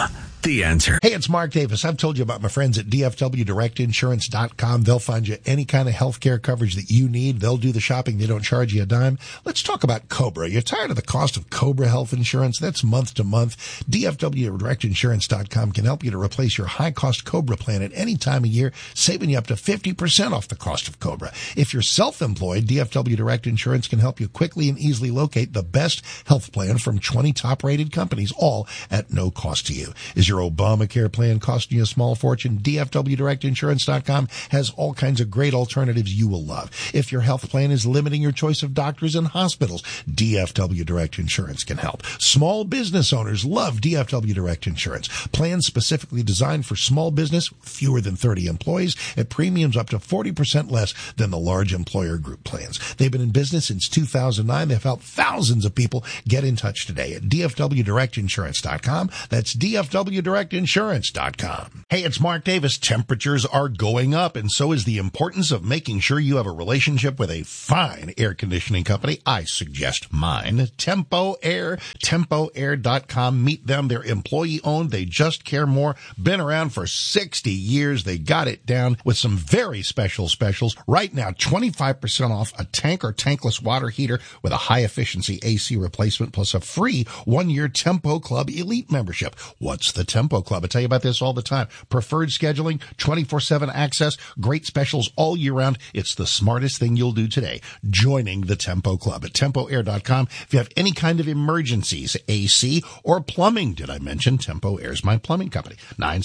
The Answer. Hey, it's Mark Davis. I've told you about my friends at DFWDirectInsurance.com. They'll find you any kind of health care coverage that you need. They'll do the shopping. They don't charge you a dime. Let's talk about Cobra. You're tired of the cost of Cobra health insurance? That's month to month. DFWDirectInsurance.com can help you to replace your high-cost Cobra plan at any time of year, saving you up to 50% off the cost of Cobra. If you're self-employed, DFW Direct Insurance can help you quickly and easily locate the best health plan from 20 top-rated companies, all at no cost to you. Is your Obamacare plan costing you a small fortune? DFWDirectInsurance.com has all kinds of great alternatives you will love. If your health plan is limiting your choice of doctors and hospitals, DFW Direct Insurance can help. Small business owners love DFW Direct Insurance. Plans specifically designed for small business, fewer than 30 employees, at premiums up to 40% less than the large employer group plans. They've been in business since 2009. They've helped thousands of people. Get in touch today at DFWDirectInsurance.com. That's DFWDirectInsurance.com. Hey, it's Mark Davis. Temperatures are going up, and so is the importance of making sure you have a relationship with a fine air conditioning company. I suggest mine, Tempo Air, TempoAir.com. Meet them. They're employee-owned. They just care more. Been around for 60 years. They got it down with some very special specials. Right now, 25% off a tank or tankless water heater with a high-efficiency AC replacement plus a free 1-year Tempo Club Elite membership. What's the Tempo Club? I tell you about this all the time. Preferred scheduling, 24/7 access, great specials all year round. It's the smartest thing you'll do today, joining the Tempo Club at TempoAir.com. If you have any kind of emergencies, AC or plumbing, did I mention Tempo Air's my plumbing company?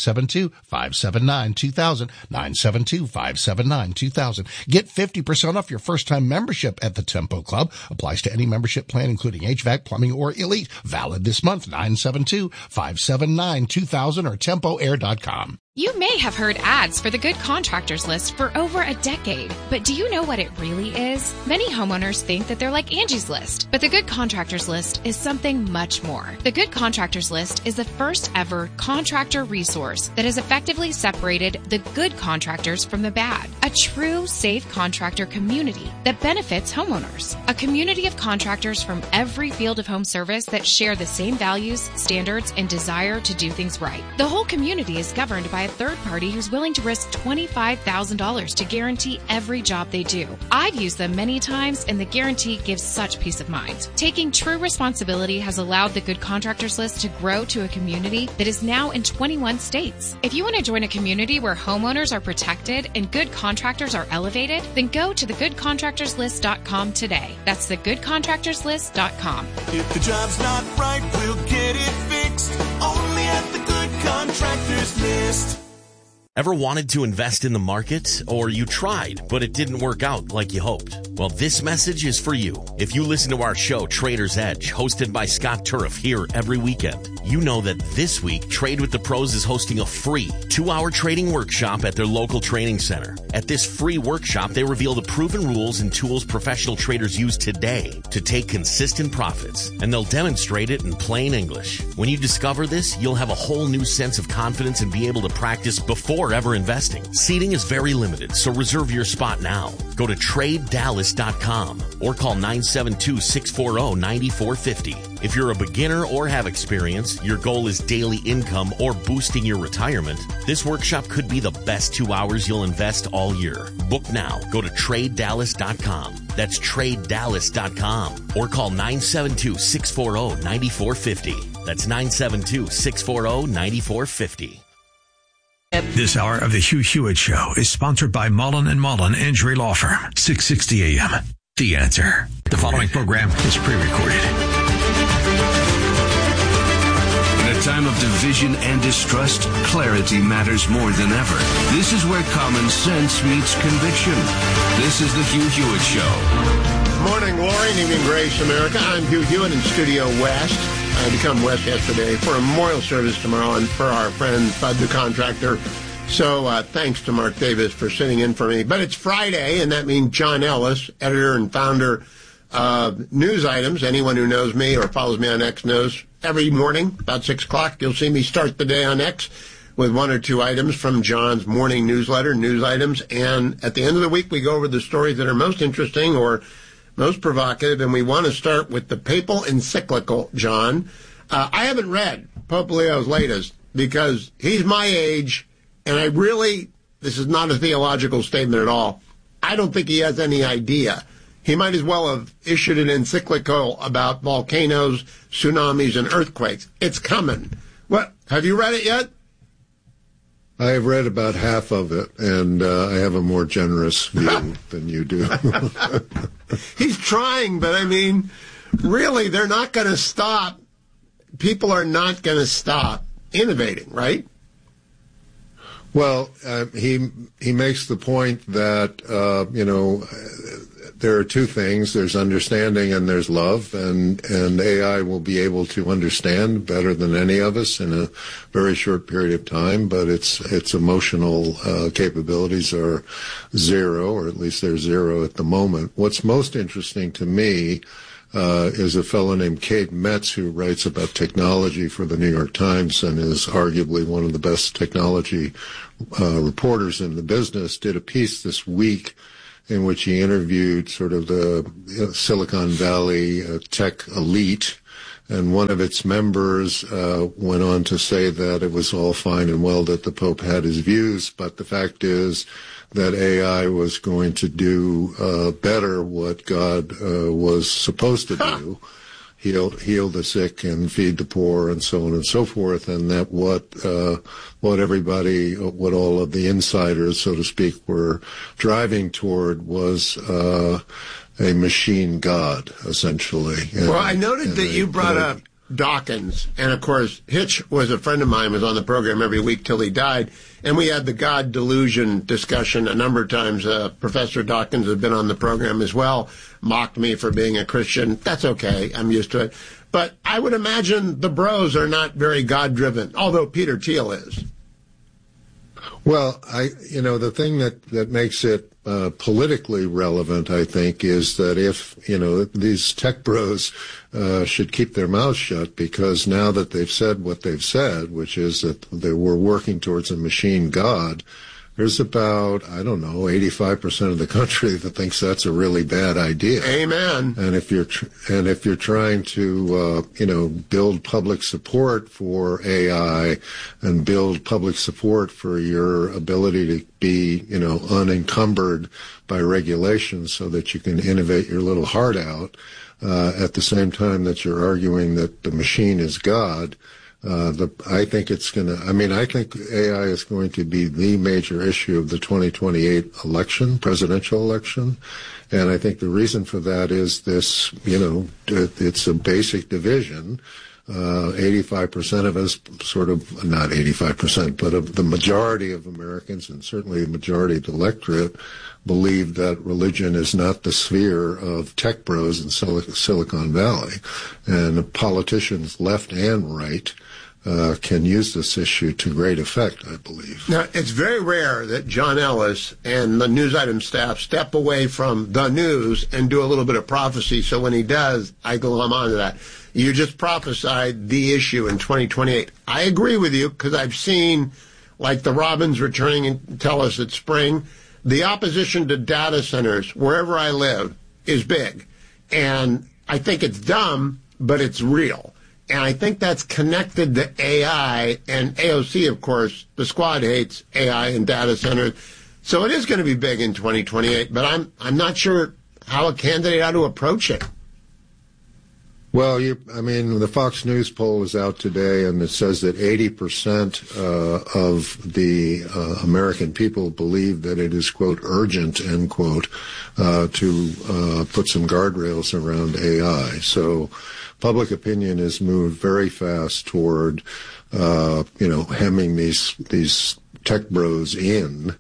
972-579-2000, 972-579-2000. Get 50% off your first-time membership at the Tempo Club. Applies to any membership plan, including HVAC, plumbing, or Elite. Valid this month, 972-579-2000 or TempoAir.com. You may have heard ads for the Good Contractors List for over a decade, but do you know what it really is? Many homeowners think that they're like Angie's List, but the Good Contractors List is something much more. The Good Contractors List is the first ever contractor resource that has effectively separated the good contractors from the bad. A true safe contractor community that benefits homeowners. A community of contractors from every field of home service that share the same values, standards, and desire to do things right. The whole community is governed by a third party who's willing to risk $25,000 to guarantee every job they do. I've used them many times, and the guarantee gives such peace of mind. Taking true responsibility has allowed the Good Contractors List to grow to a community that is now in 21 states. If you want to join a community where homeowners are protected and good contractors are elevated, then go to thegoodcontractorslist.com today. That's thegoodcontractorslist.com. If the job's not right, we'll get it fixed. Only at the Good Contractors List. Ever wanted to invest in the market? Or you tried, but it didn't work out like you hoped? Well, this message is for you. If you listen to our show, Trader's Edge, hosted by Scott Turf here every weekend, you know that this week, Trade with the Pros is hosting a free 2-hour trading workshop at their local training center. At this free workshop, they reveal the proven rules and tools professional traders use today to take consistent profits, and they'll demonstrate it in plain English. When you discover this, you'll have a whole new sense of confidence and be able to practice before ever investing. Seating is very limited, so reserve your spot now. Go to TradeDallas.com or call 972-640-9450. If you're a beginner or have experience, your goal is daily income or boosting your retirement, this workshop could be the best 2 hours you'll invest all year. Book now. Go to TradeDallas.com. That's TradeDallas.com or call 972-640-9450. That's 972-640-9450. This hour of the Hugh Hewitt Show is sponsored by Mullen & Mullen Injury Law Firm, 660 AM. The Answer. The following program is pre-recorded. In a time of division and distrust, clarity matters more than ever. This is where common sense meets conviction. This is the Hugh Hewitt Show. Morning, glory, and evening grace, America. I'm Hugh Hewitt in Studio West. I become West yesterday for a memorial service tomorrow and for our friend Bud the Contractor. So thanks to Mark Davis for sitting in for me. But it's Friday, and that means John Ellis, editor and founder of News Items. Anyone who knows me or follows me on X knows every morning, about 6 o'clock, you'll see me start the day on X with 1 or 2 items from John's morning newsletter, News Items. And at the end of the week, we go over the stories that are most interesting or most provocative, and we want to start with the papal encyclical, John. I haven't read Pope Leo's latest, because he's my age, and this is not a theological statement at all, I don't think he has any idea. He might as well have issued an encyclical about volcanoes, tsunamis, and earthquakes. It's coming. What? Have you read it yet? I have read about half of it, and I have a more generous view than you do. He's trying, but I mean, really, they're not going to stop. People are not going to stop innovating, right? Well, he makes the point that, there are two things. There's understanding and there's love, and AI will be able to understand better than any of us in a very short period of time, but its emotional capabilities are zero, or at least they're zero at the moment. What's most interesting to me is a fellow named Kate Metz, who writes about technology for the New York Times and is arguably one of the best technology reporters in the business, did a piece this week in which he interviewed sort of the Silicon Valley tech elite, and one of its members went on to say that it was all fine and well that the Pope had his views, but the fact is that AI was going to do better what God was supposed to do, heal the sick and feed the poor and so on and so forth, and that what all of the insiders, so to speak, were driving toward was a machine god, essentially. Well, I noted that you brought up Dawkins, and of course, Hitch was a friend of mine, was on the program every week till he died, and we had the God delusion discussion a number of times. Professor Dawkins has been on the program as well, mocked me for being a Christian. That's okay, I'm used to it. But I would imagine the bros are not very God-driven, although Peter Thiel is. Well, the thing that makes it politically relevant, I think, is that if, these tech bros should keep their mouths shut, because now that they've said what they've said, which is that they were working towards a machine god, there's about, 85% of the country that thinks that's a really bad idea. Amen. And if you're trying to, build public support for AI and build public support for your ability to be, unencumbered by regulations so that you can innovate your little heart out, at the same time that you're arguing that the machine is God, I think AI is going to be the major issue of the 2028 presidential election. And I think the reason for that is this, it's a basic division. 85% of us not 85%, but of the majority of Americans, and certainly the majority of the electorate, believe that religion is not the sphere of tech bros in Silicon Valley. And politicians, left and right, can use this issue to great effect, I believe. Now, it's very rare that John Ellis and the News Item staff step away from the news and do a little bit of prophecy. So when he does, I go on to that. You just prophesied the issue in 2028. I agree with you, because I've seen, like the robins returning and tell us it's spring. The opposition to data centers, wherever I live, is big. And I think it's dumb, but it's real. And I think that's connected to AI and AOC, of course. The squad hates AI and data centers. So it is going to be big in 2028, but I'm not sure how a candidate ought to approach it. Well, the Fox News poll is out today, and it says that 80% of the American people believe that it is, quote, urgent, end quote, to put some guardrails around AI. So public opinion has moved very fast toward, hemming these tech bros in.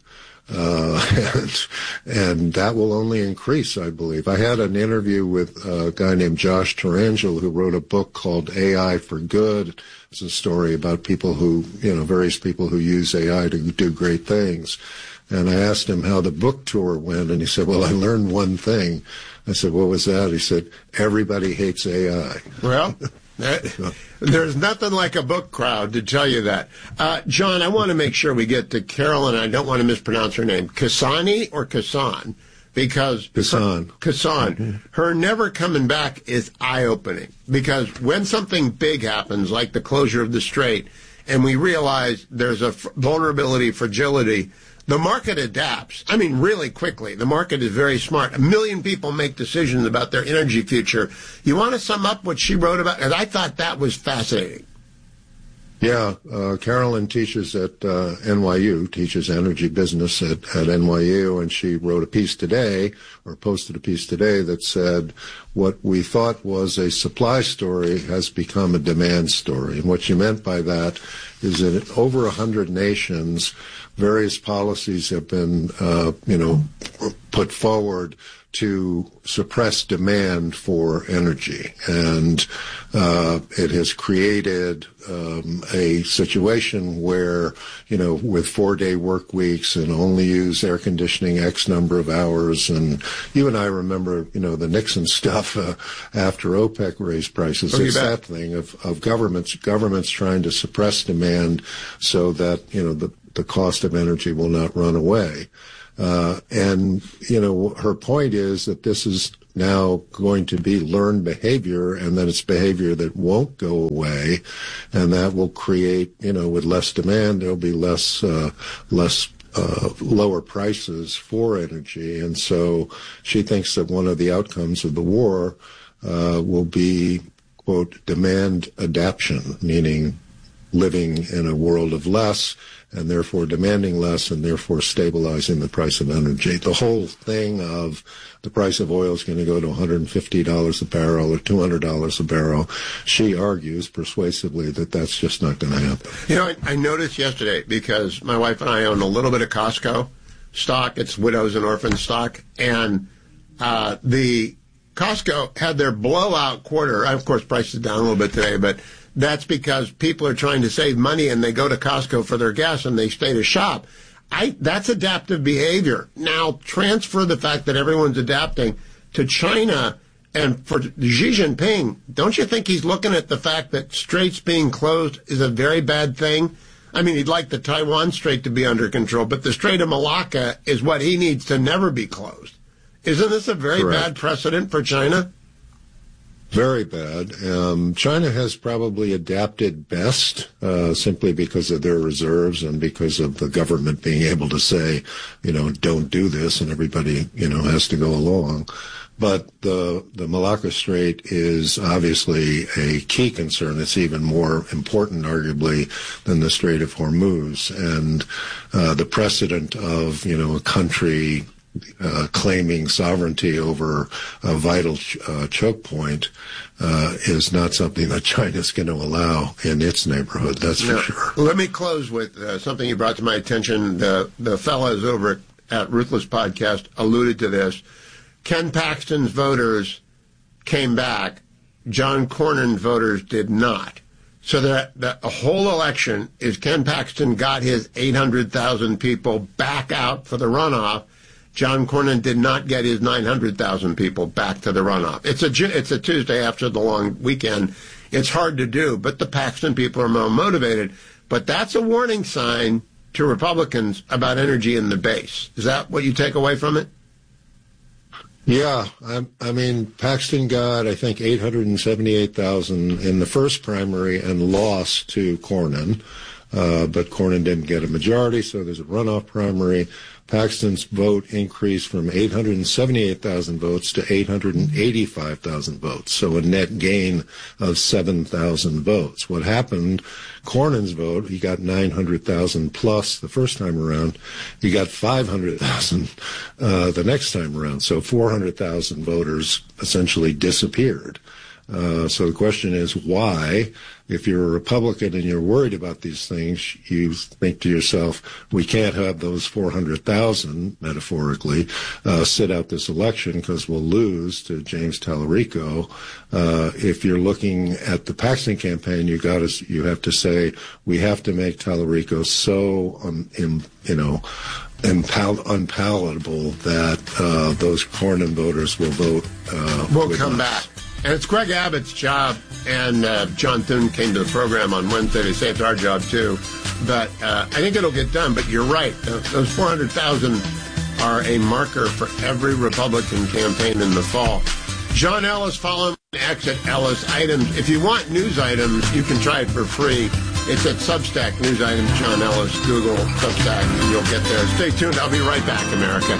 And that will only increase, I believe. I had an interview with a guy named Josh Tarangel, who wrote a book called AI for Good. It's a story about people who, various people who use AI to do great things. And I asked him how the book tour went, and he said, well, I learned one thing. I said, what was that? He said, everybody hates AI. Well, there's nothing like a book crowd to tell you that. John, I want to make sure we get to Carolyn. I don't want to mispronounce her name. Kasani or Kasan? Because Kasan. Her never coming back is eye-opening. Because when something big happens, like the closure of the strait, and we realize there's a vulnerability, fragility, the market adapts. I mean, really quickly. The market is very smart. 1 million people make decisions about their energy future. You want to sum up what she wrote about? And I thought that was fascinating. Yeah, Carolyn teaches at NYU, teaches energy business at NYU, and she wrote a piece today, or posted a piece today, that said what we thought was a supply story has become a demand story. And what she meant by that is that in over 100 nations, various policies have been, put forward to suppress demand for energy. And it has created a situation where, with 4-day work weeks and only use air conditioning X number of hours. And you and I remember, the Nixon stuff after OPEC raised prices. It's that thing of governments trying to suppress demand so that, the cost of energy will not run away. And her point is that this is now going to be learned behavior, and that it's behavior that won't go away, and that will create, with less demand, there'll be lower prices for energy. And so she thinks that one of the outcomes of the war will be, quote, demand adaptation, meaning living in a world of less, and therefore demanding less, and therefore stabilizing the price of energy. The whole thing of the price of oil is going to go to $150 a barrel or $200 a barrel, she argues persuasively that that's just not going to happen. I noticed yesterday, because my wife and I own a little bit of Costco stock. It's widows and orphans stock. And the Costco had their blowout quarter. Of course, prices down a little bit today, but that's because people are trying to save money and they go to Costco for their gas and they stay to shop. That's adaptive behavior. Now, transfer the fact that everyone's adapting to China, and for Xi Jinping, don't you think he's looking at the fact that straits being closed is a very bad thing? I mean, he'd like the Taiwan Strait to be under control, but the Strait of Malacca is what he needs to never be closed. Isn't this a very bad precedent for China? Very bad. China has probably adapted best simply because of their reserves and because of the government being able to say, don't do this, and everybody, has to go along. But the Malacca Strait is obviously a key concern. It's even more important, arguably, than the Strait of Hormuz. And the precedent of, a country claiming sovereignty over a vital choke point is not something that China's going to allow in its neighborhood. That's for sure. Let me close with something you brought to my attention. The fellows over at Ruthless Podcast alluded to this. Ken Paxton's voters came back. John Cornyn voters did not. So the whole election is Ken Paxton got his 800,000 people back out for the runoff. John Cornyn did not get his 900,000 people back to the runoff. It's a Tuesday after the long weekend. It's hard to do, but the Paxton people are more motivated. But that's a warning sign to Republicans about energy in the base. Is that what you take away from it? Yeah, I mean, Paxton got, I think, 878,000 in the first primary and lost to Cornyn. But Cornyn didn't get a majority, so there's a runoff primary. Paxton's vote increased from 878,000 votes to 885,000 votes, so a net gain of 7,000 votes. What happened, Cornyn's vote, he got 900,000 plus the first time around. He got 500,000 the next time around, so 400,000 voters essentially disappeared. So the question is why, if you're a Republican and you're worried about these things, you think to yourself, we can't have those 400,000, metaphorically, sit out this election because we'll lose to James Tallarico. If you're looking at the Paxton campaign, you have to say, we have to make Tallarico so, unpalatable that those Cornyn voters will vote. We'll come back. And it's Greg Abbott's job, and John Thune came to the program on Wednesday to say it's our job, too. But I think it'll get done. But you're right. Those 400,000 are a marker for every Republican campaign in the fall. John Ellis, follow him on X at Ellis Items. If you want news items, you can try it for free. It's at Substack, News Items, John Ellis. Google Substack, and you'll get there. Stay tuned. I'll be right back, America.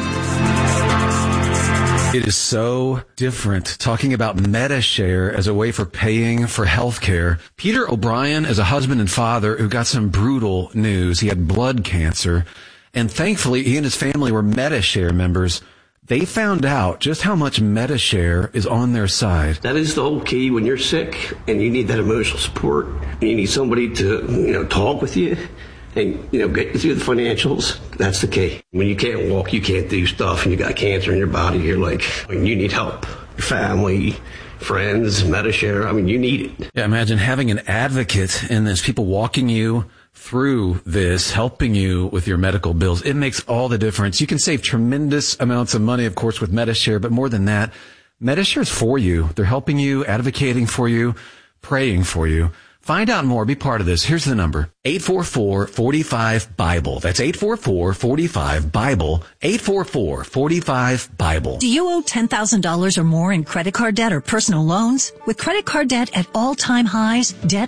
It is so different talking about MediShare as a way for paying for health care. Peter O'Brien is a husband and father who got some brutal news. He had blood cancer, and thankfully he and his family were MediShare members. They found out just how much MediShare is on their side. That is the whole key when you're sick and you need that emotional support. You need somebody to, talk with you and, get you through the financials. That's the key. When you can't walk, you can't do stuff, and you got cancer in your body, you're like, you need help. Your family, friends, MediShare, you need it. Yeah, imagine having an advocate in this, people walking you through this, helping you with your medical bills. It makes all the difference. You can save tremendous amounts of money, of course, with MediShare, but more than that, MediShare is for you. They're helping you, advocating for you, praying for you. Find out more. Be part of this. Here's the number. 844-45-BIBLE. That's 844-45-BIBLE. 844-45-BIBLE. Do you owe $10,000 or more in credit card debt or personal loans? With credit card debt at all-time highs, debt